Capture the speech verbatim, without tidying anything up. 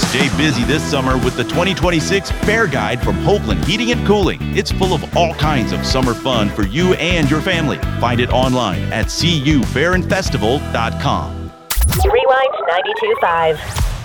Stay busy this summer with the twenty twenty-six Fair Guide from Hoagland Heating and Cooling. It's full of all kinds of summer fun for you and your family. Find it online at c u fair and festival dot com. Rewind ninety-two point five.